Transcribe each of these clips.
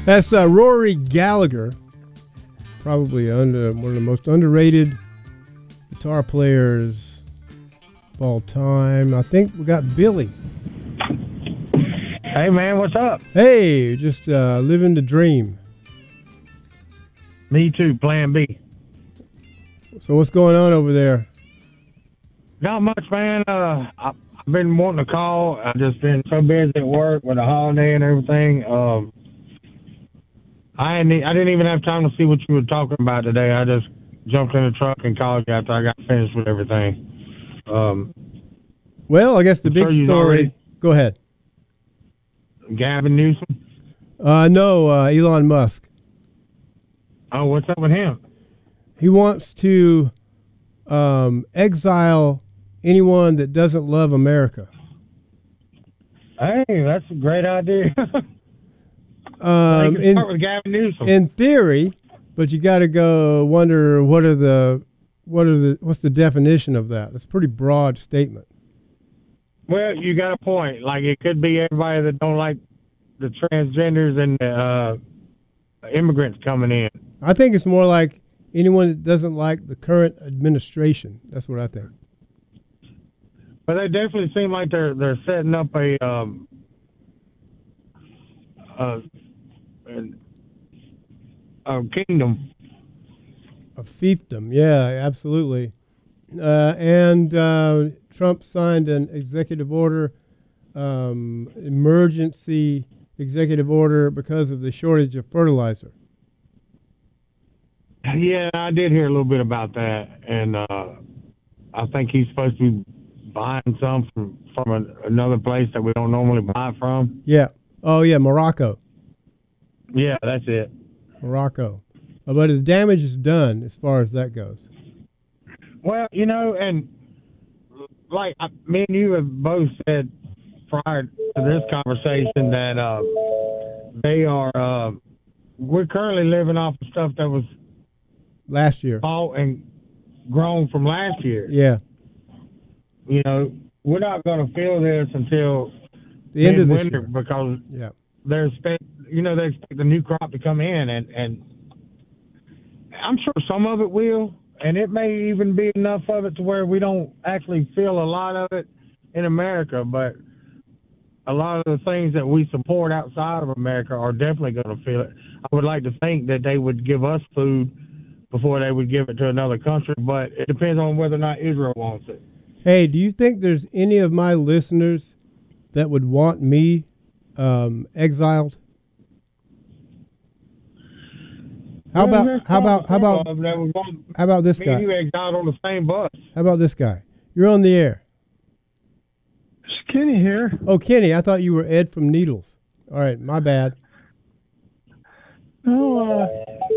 That's Rory Gallagher, probably one of the most underrated guitar players of all time. I think we got Billy. Hey, man, what's up? Hey, just living the dream. Me too, Plan B. So what's going on over there? Not much, man. I've been wanting to call. I've just been so busy at work with the holiday and everything. I didn't even have time to see what you were talking about today. I just jumped in the truck and called you after I got finished with everything. Well, I guess the big story. Go ahead. Gavin Newsom? No, Elon Musk. Oh, what's up with him? He wants to exile anyone that doesn't love America. Hey, that's a great idea. Start with Gavin Newsom. In theory, but you got to go wonder what's the definition of that? It's a pretty broad statement. Well, you got a point. Like, it could be everybody that don't like the transgenders and the immigrants coming in. I think it's more like anyone that doesn't like the current administration. That's what I think. But they definitely seem like they're setting up a kingdom. A fiefdom, yeah, absolutely. And Trump signed an executive order, emergency executive order because of the shortage of fertilizer. Yeah, I did hear a little bit about that, and I think he's supposed to be buying some from another place that we don't normally buy from. Yeah. Oh, yeah, Morocco. Yeah, that's it. Morocco. But his damage is done as far as that goes. Well, and like me and you have both said prior to this conversation that they are we're currently living off of stuff that was last year, bought and grown from last year. Yeah. We're not going to feel this until the end of the winter because they expect the new crop to come in, and I'm sure some of it will, and it may even be enough of it to where we don't actually feel a lot of it in America, but a lot of the things that we support outside of America are definitely going to feel it. I would like to think that they would give us food before they would give it to another country, but it depends on whether or not Israel wants it. Hey, do you think there's any of my listeners that would want me exiled? How about this guy? You exiled on the same bus. How about this guy? You're on the air. It's Kenny here. Oh, Kenny, I thought you were Ed from Needles. All right, my bad. No,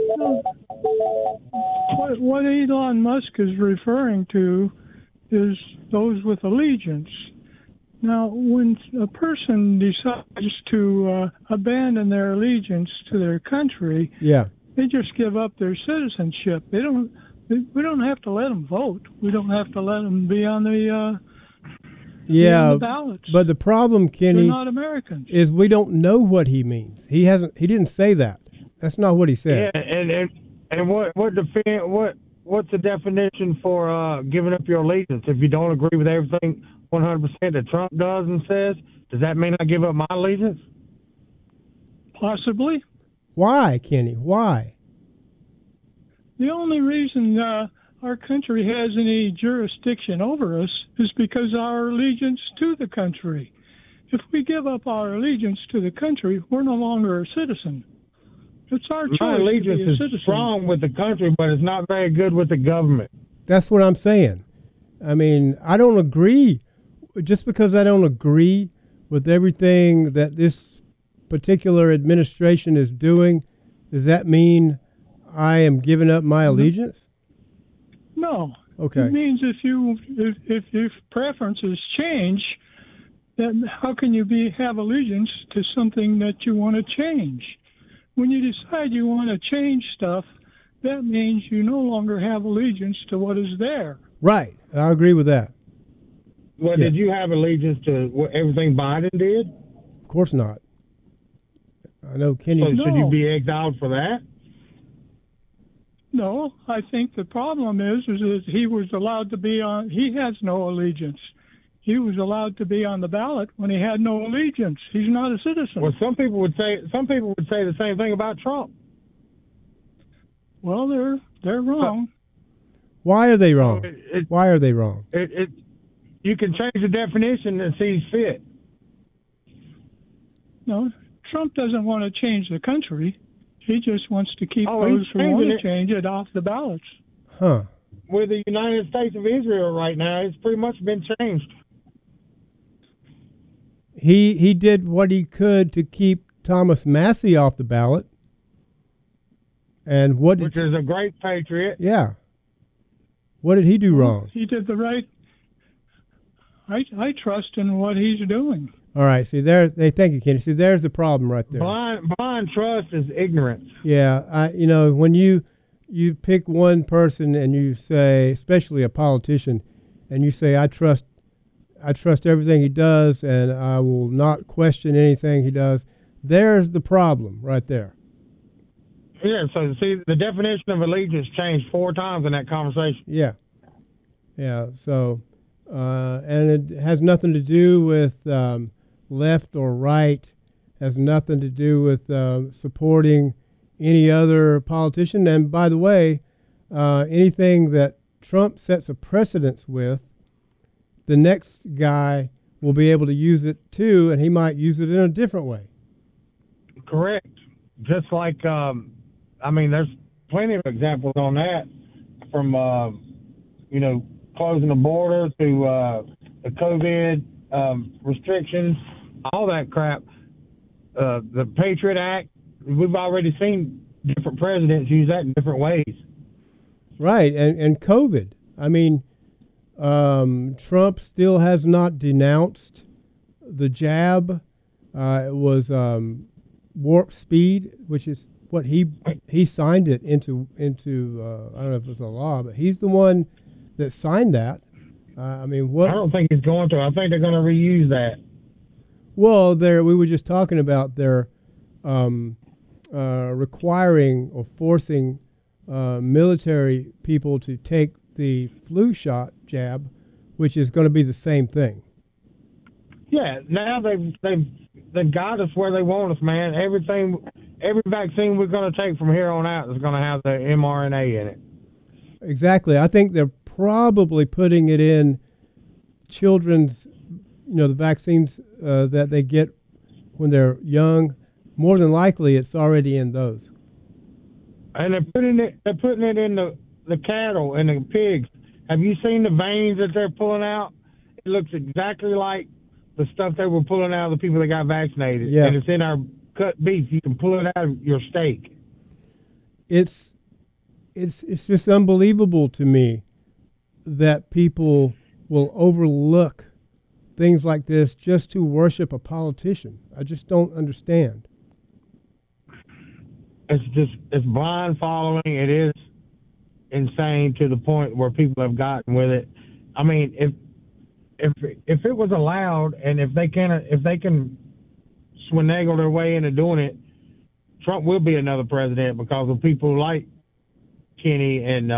what Elon Musk is referring to is those with allegiance. Now, when a person decides to abandon their allegiance to their country, they just give up their citizenship. We don't have to let them vote. We don't have to let them be on the ballots. But the problem, Kenny, they're not Americans. Is we don't know what he means. He didn't say that. That's not what he said. Yeah, and what's the definition for giving up your allegiance? If you don't agree with everything 100% that Trump does and says, does that mean I give up my allegiance? Possibly. Why, Kenny? Why? The only reason our country has any jurisdiction over us is because of our allegiance to the country. If we give up our allegiance to the country, we're no longer a citizen. It's our choice. My allegiance is strong with the country, but it's not very good with the government. That's what I'm saying. I mean, I don't agree. Just because I don't agree with everything that this particular administration is doing, does that mean I am giving up my allegiance? No. Okay. It means if preferences change, then how can you have allegiance to something that you want to change? When you decide you want to change stuff, that means you no longer have allegiance to what is there. Right. I agree with that. Well, did you have allegiance to everything Biden did? Of course not. I know Kenny. So should you be exiled for that? No, I think the problem is that he was allowed to be on. He has no allegiance. He was allowed to be on the ballot when he had no allegiance. He's not a citizen. Well, some people would say the same thing about Trump. Well, they're wrong. Why are they wrong? Why are they wrong? You can change the definition as sees fit. No, Trump doesn't want to change the country. He just wants to keep those who want to change it off the ballots. Huh. With the United States of Israel right now, it's pretty much been changed. He did what he could to keep Thomas Massey off the ballot. And which is a great patriot. Yeah. What did he do wrong? He did the right. I trust in what he's doing. All right. See, thank you, Kenny. See, there's the problem right there. Blind trust is ignorance. Yeah. When you pick one person and you say, especially a politician, and you say, I trust everything he does, and I will not question anything he does. There's the problem right there. Yeah, so see, the definition of allegiance changed 4 times in that conversation. Yeah. So, and it has nothing to do with left or right. Has nothing to do with supporting any other politician. And by the way, anything that Trump sets a precedence with, the next guy will be able to use it too, and he might use it in a different way. Correct. Just like, there's plenty of examples on that, from, closing the border to the COVID restrictions, all that crap. The Patriot Act, we've already seen different presidents use that in different ways. Right, and COVID. Trump still has not denounced the jab. It was warp speed, which is what he signed it into. I don't know if it's a law, but he's the one that signed that. What? I don't think he's going to. I think they're going to reuse that. Well, we were just talking about their requiring or forcing military people to take the flu shot jab, which is going to be the same thing. Yeah, now they've got us where they want us, man. Every vaccine we're going to take from here on out is going to have the mRNA in it. Exactly. I think they're probably putting it in children's, the vaccines that they get when they're young. More than likely, it's already in those. And they're putting it in the cattle and the pigs. Have you seen the veins that they're pulling out? It looks exactly like the stuff they were pulling out of the people that got vaccinated. Yeah. And it's in our cut beef. You can pull it out of your steak. It's just unbelievable to me that people will overlook things like this just to worship a politician. I just don't understand. It's blind following. It is insane to the point where people have gotten with it. If it was allowed, and if they can finagle their way into doing it, Trump will be another president because of people like Kenny and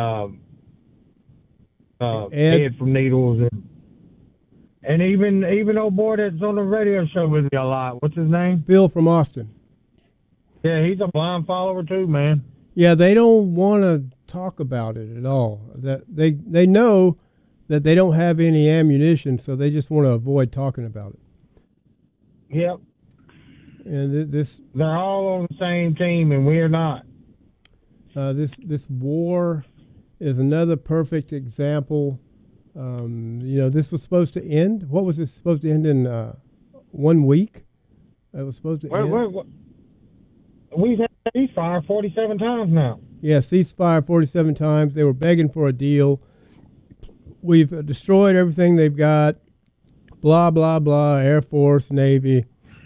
Ed from Needles, and even old boy that's on the radio show with me a lot. What's his name? Bill from Austin. Yeah, he's a blind follower too, man. Yeah, they don't want to talk about it at all. That they know that they don't have any ammunition, so they just want to avoid talking about it. Yep. And they're all on the same team, and we're not. This war is another perfect example. This was supposed to end. What was this supposed to end in 1 week? It was supposed to end. We've had ceasefire 47 times now. Yeah, ceasefire 47 times. They were begging for a deal. We've destroyed everything they've got. Blah, blah, blah. Air Force, Navy.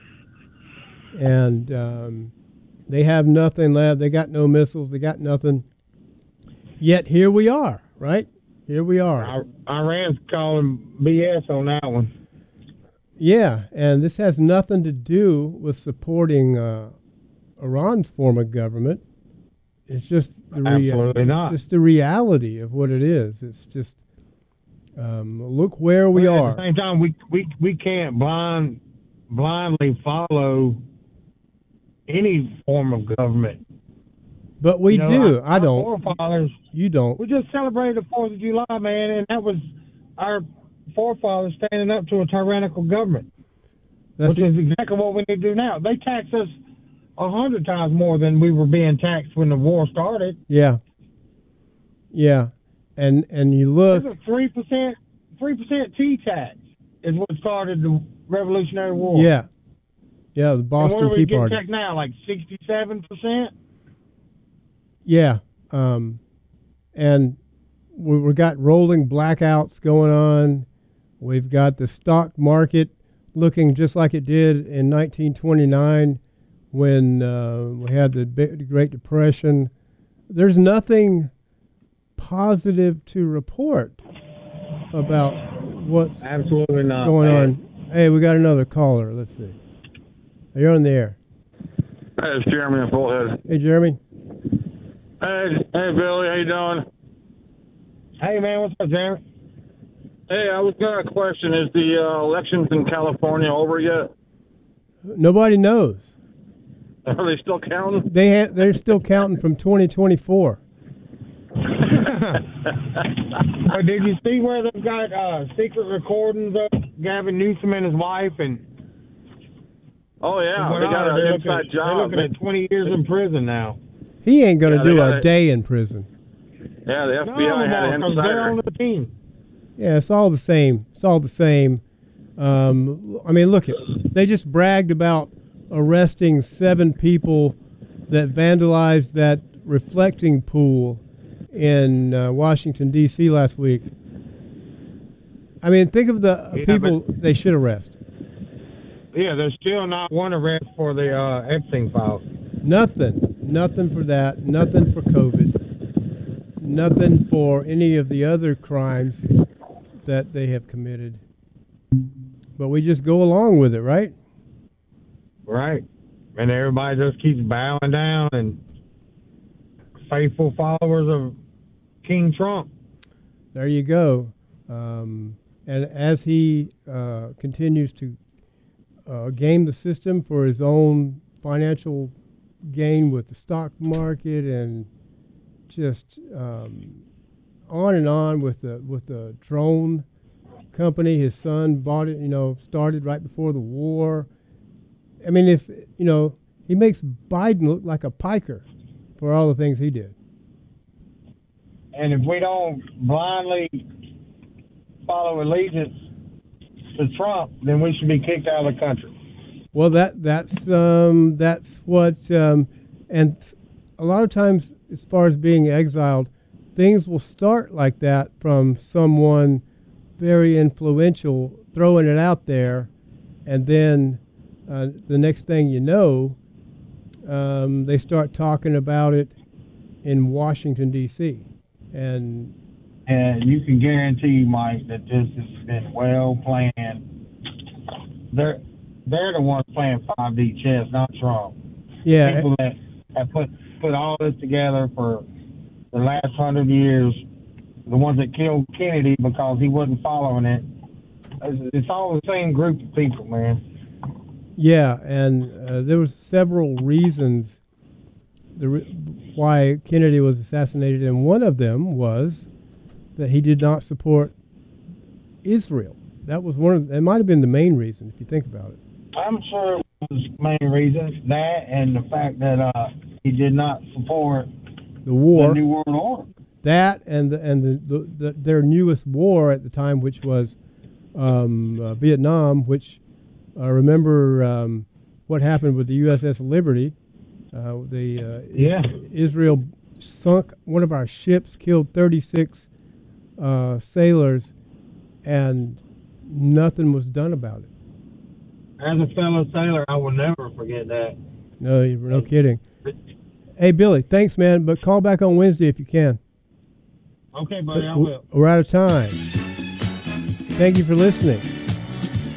And they have nothing left. They got no missiles. They got nothing. Yet here we are, right? Here we are. Iran's calling BS on that one. Yeah, and this has nothing to do with supporting Iran's form of government. It's just Absolutely not. It's just the reality of what it is. It's just look where we are. At the same time, we can't blindly follow any form of government. But we do. I don't. Forefathers, you don't. We just celebrated the 4th of July, man, and that was our forefathers standing up to a tyrannical government, which is exactly what we need to do now. They tax us 100 times more than we were being taxed when the war started. Yeah. Yeah. And you look. It's a 3% T tax is what started the Revolutionary War. Yeah. Yeah, the Boston Tea Party. And what are we getting taxed now, like 67%? Yeah. And we've got rolling blackouts going on. We've got the stock market looking just like it did in 1929 when we had the Great Depression. There's nothing positive to report about what's absolutely not going on. Hey, we got another caller. Let's see. You're on the air. Hey, it's Jeremy in Bullhead. Hey, Jeremy. Hey, Billy, how you doing? Hey, man, what's up, Jeremy? Hey, I was got a question. Is the elections in California over yet? Nobody knows. Are they still counting? They're still counting from 2024. Did you see where they've got secret recordings of Gavin Newsom and his wife? And oh yeah, they got an inside job. They're looking at 20 years in prison now. He ain't going to do a day in prison. Yeah, the FBI had an insider. They're on the team. Yeah, it's all the same. It's all the same. I mean, look, they just bragged about arresting 7 people that vandalized that reflecting pool in Washington, D.C. last week. I mean, think of the people they should arrest. Yeah, there's still not one arrest for the Epstein files. Nothing for that. Nothing for COVID. Nothing for any of the other crimes that they have committed. But we just go along with it, right? Right. And everybody just keeps bowing down and faithful followers of King Trump. There you go. And as he continues to game the system for his own financial gain with the stock market and just on and on with the drone company his son bought it, started right before the war. I mean, if he makes Biden look like a piker for all the things he did. And if we don't blindly follow allegiance to Trump, then we should be kicked out of the country. Well, that's what, and a lot of times, as far as being exiled, things will start like that from someone very influential throwing it out there, and then the next thing you know, they start talking about it in Washington, D.C. And you can guarantee, Mike, that this has been well planned. They're the ones playing 5D chess, not Trump. Yeah. People that have put all this together for the last 100 years, the ones that killed Kennedy because he wasn't following it. It's all the same group of people, man. Yeah, and there was several reasons why Kennedy was assassinated, and one of them was that he did not support Israel. That was it might have been the main reason, if you think about it. I'm sure it was the main reason, that and the fact that he did not support the war, the New World Order. That and their newest war at the time, which was Vietnam, which remember what happened with the USS Liberty. Israel sunk one of our ships, killed 36 sailors, and nothing was done about it. As a fellow sailor, I will never forget that. No kidding. Hey, Billy, thanks, man, but call back on Wednesday if you can. Okay, buddy, I will. We're out of time. Thank you for listening.